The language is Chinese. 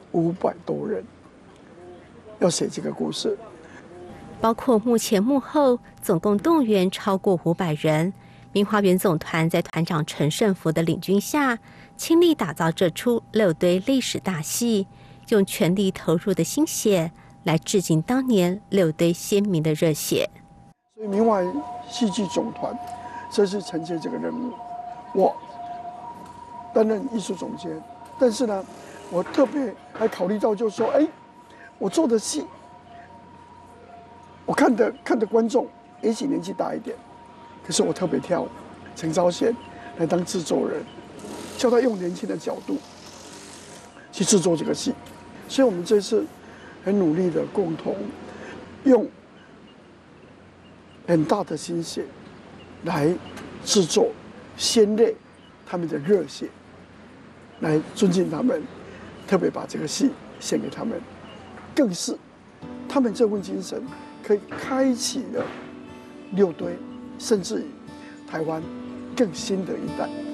500多人要写这个故事， 包括幕前幕后，总共动员超过500人。明华园总团在团长陈胜福的领军下，倾力打造这出6堆历史大戏，用全力投入的心血来致敬当年6堆先民的热血。 所以明华戏剧总团这是承接这个任务，我担任艺术总监，但是呢，我特别还考虑到，就是说，我做的戏，我看的观众也许年纪大一点。可是我特别挑陈昭贤来当制作人，叫他用年轻的角度去制作这个戏，所以我们这次很努力的共同用很大的心血来制作先烈他们的热血，来尊敬他们，特别把这个戏献给他们，更是他们这份精神可以开启了6堆。甚至于台湾更新的一代。